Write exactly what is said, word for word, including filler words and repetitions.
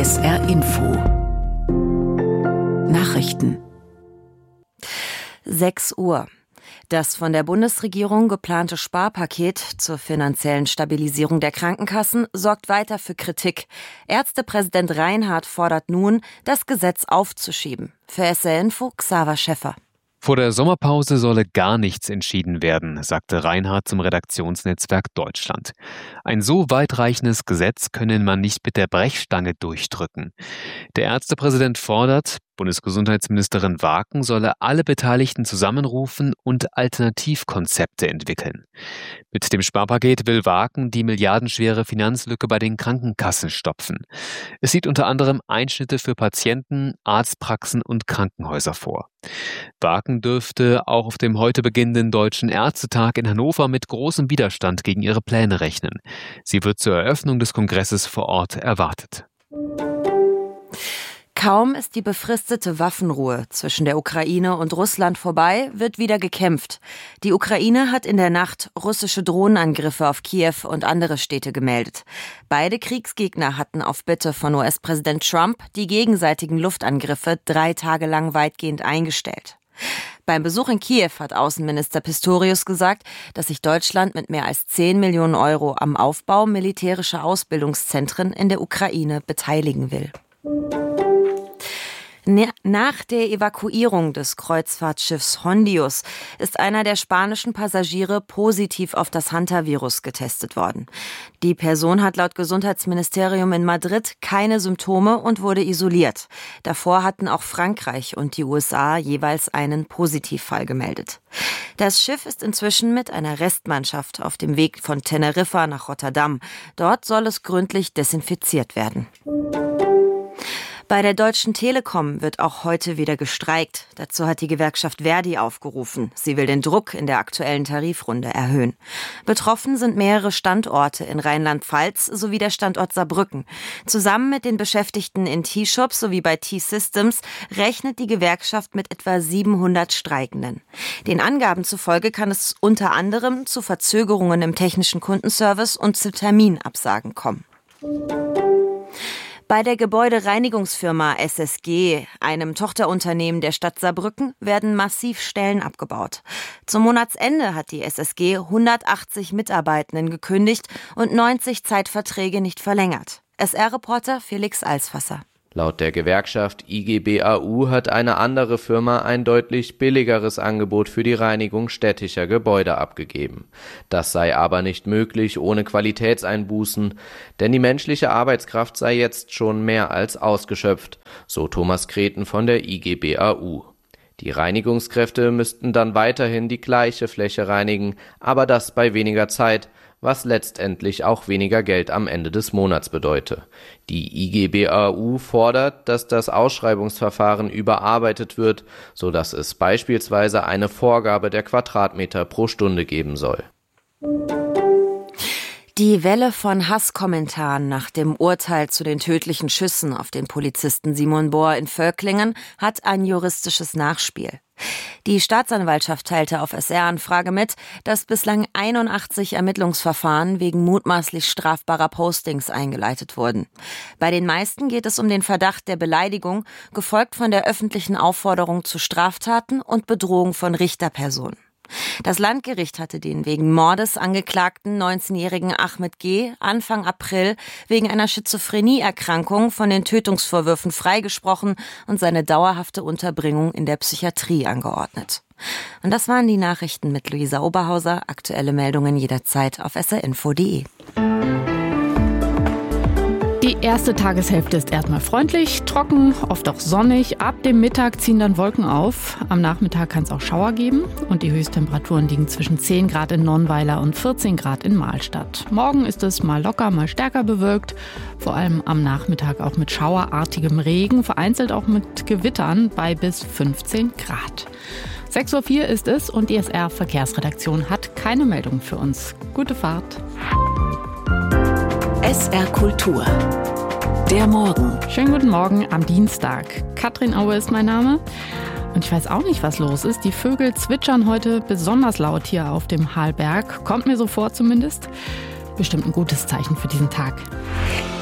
S R Info Nachrichten. sechs Uhr. Das von der Bundesregierung geplante Sparpaket zur finanziellen Stabilisierung der Krankenkassen sorgt weiter für Kritik. Ärztepräsident Reinhardt fordert nun, das Gesetz aufzuschieben. Für S R Info Xaver Schäffer. Vor der Sommerpause solle gar nichts entschieden werden, sagte Reinhardt zum Redaktionsnetzwerk Deutschland. Ein so weitreichendes Gesetz könne man nicht mit der Brechstange durchdrücken. Der Ärztepräsident fordert, Bundesgesundheitsministerin Waaken solle alle Beteiligten zusammenrufen und Alternativkonzepte entwickeln. Mit dem Sparpaket will Waaken die milliardenschwere Finanzlücke bei den Krankenkassen stopfen. Es sieht unter anderem Einschnitte für Patienten, Arztpraxen und Krankenhäuser vor. Waaken dürfte auch auf dem heute beginnenden Deutschen Ärztetag in Hannover mit großem Widerstand gegen ihre Pläne rechnen. Sie wird zur Eröffnung des Kongresses vor Ort erwartet. Kaum ist die befristete Waffenruhe zwischen der Ukraine und Russland vorbei, wird wieder gekämpft. Die Ukraine hat in der Nacht russische Drohnenangriffe auf Kiew und andere Städte gemeldet. Beide Kriegsgegner hatten auf Bitte von U S-Präsident Trump die gegenseitigen Luftangriffe drei Tage lang weitgehend eingestellt. Beim Besuch in Kiew hat Außenminister Pistorius gesagt, dass sich Deutschland mit mehr als zehn Millionen Euro am Aufbau militärischer Ausbildungszentren in der Ukraine beteiligen will. Nach der Evakuierung des Kreuzfahrtschiffs Hondius ist einer der spanischen Passagiere positiv auf das Hantavirus getestet worden. Die Person hat laut Gesundheitsministerium in Madrid keine Symptome und wurde isoliert. Davor hatten auch Frankreich und die U S A jeweils einen Positivfall gemeldet. Das Schiff ist inzwischen mit einer Restmannschaft auf dem Weg von Teneriffa nach Rotterdam. Dort soll es gründlich desinfiziert werden. Bei der Deutschen Telekom wird auch heute wieder gestreikt. Dazu hat die Gewerkschaft Verdi aufgerufen. Sie will den Druck in der aktuellen Tarifrunde erhöhen. Betroffen sind mehrere Standorte in Rheinland-Pfalz sowie der Standort Saarbrücken. Zusammen mit den Beschäftigten in T-Shops sowie bei T-Systems rechnet die Gewerkschaft mit etwa siebenhundert Streikenden. Den Angaben zufolge kann es unter anderem zu Verzögerungen im technischen Kundenservice und zu Terminabsagen kommen. Bei der Gebäudereinigungsfirma S S G, einem Tochterunternehmen der Stadt Saarbrücken, werden massiv Stellen abgebaut. Zum Monatsende hat die S S G hundertachtzig Mitarbeitenden gekündigt und neunzig Zeitverträge nicht verlängert. S R-Reporter Felix Alsfasser. Laut der Gewerkschaft I G B A U hat eine andere Firma ein deutlich billigeres Angebot für die Reinigung städtischer Gebäude abgegeben. Das sei aber nicht möglich ohne Qualitätseinbußen, denn die menschliche Arbeitskraft sei jetzt schon mehr als ausgeschöpft, so Thomas Kreten von der I G B A U. Die Reinigungskräfte müssten dann weiterhin die gleiche Fläche reinigen, aber das bei weniger Zeit, was letztendlich auch weniger Geld am Ende des Monats bedeute. Die I G B A U fordert, dass das Ausschreibungsverfahren überarbeitet wird, sodass es beispielsweise eine Vorgabe der Quadratmeter pro Stunde geben soll. Die Welle von Hasskommentaren nach dem Urteil zu den tödlichen Schüssen auf den Polizisten Simon Bohr in Völklingen hat ein juristisches Nachspiel. Die Staatsanwaltschaft teilte auf S R-Anfrage mit, dass bislang einundachtzig Ermittlungsverfahren wegen mutmaßlich strafbarer Postings eingeleitet wurden. Bei den meisten geht es um den Verdacht der Beleidigung, gefolgt von der öffentlichen Aufforderung zu Straftaten und Bedrohung von Richterpersonen. Das Landgericht hatte den wegen Mordes angeklagten neunzehnjährigen Ahmed G. Anfang April wegen einer Schizophrenieerkrankung von den Tötungsvorwürfen freigesprochen und seine dauerhafte Unterbringung in der Psychiatrie angeordnet. Und das waren die Nachrichten mit Luisa Oberhauser. Aktuelle Meldungen jederzeit auf s r info punkt d e. Die erste Tageshälfte ist erstmal freundlich, trocken, oft auch sonnig. Ab dem Mittag ziehen dann Wolken auf. Am Nachmittag kann es auch Schauer geben. Und die Höchsttemperaturen liegen zwischen zehn Grad in Nonnweiler und vierzehn Grad in Mahlstadt. Morgen ist es mal locker, mal stärker bewölkt. Vor allem am Nachmittag auch mit schauerartigem Regen, vereinzelt auch mit Gewittern bei bis fünfzehn Grad. sechs Uhr vier ist es und die S R-Verkehrsredaktion hat keine Meldung für uns. Gute Fahrt. S R Kultur. Der Morgen. Schönen guten Morgen am Dienstag. Katrin Aue ist mein Name. Und ich weiß auch nicht, was los ist. Die Vögel zwitschern heute besonders laut hier auf dem Halberg. Kommt mir so vor zumindest. Bestimmt ein gutes Zeichen für diesen Tag.